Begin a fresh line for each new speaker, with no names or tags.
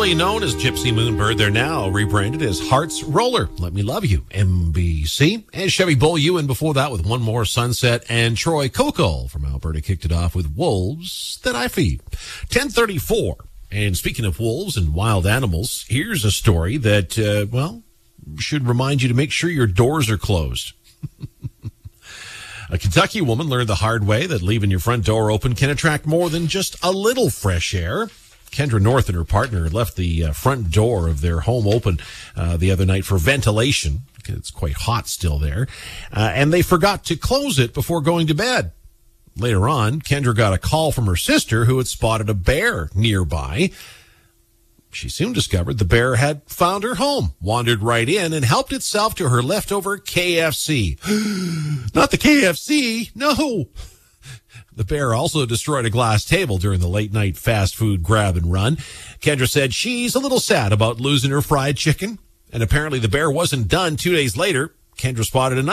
Formerly known as Gypsy Moonbird, they're now rebranded as Hearts Roller. Let Me Love You, MBC. And Chevy Bull Ewan before that with One More Sunset. And Troy Kokol from Alberta kicked it off with Wolves That I Feed. 10:34. And speaking of wolves and wild animals, here's a story that, should remind you to make sure your doors are closed. A Kentucky woman learned the hard way that leaving your front door open can attract more than just a little fresh air. Kendra North and her partner left the front door of their home open the other night for ventilation. It's quite hot still there. And they forgot to close it before going to bed. Later on, Kendra got a call from her sister who had spotted a bear nearby. She soon discovered the bear had found her home, wandered right in, and helped itself to her leftover KFC. Not the KFC, no! The bear also destroyed a glass table during the late-night fast food grab and run. Kendra said she's a little sad about losing her fried chicken. And apparently the bear wasn't done. 2 days later, Kendra spotted another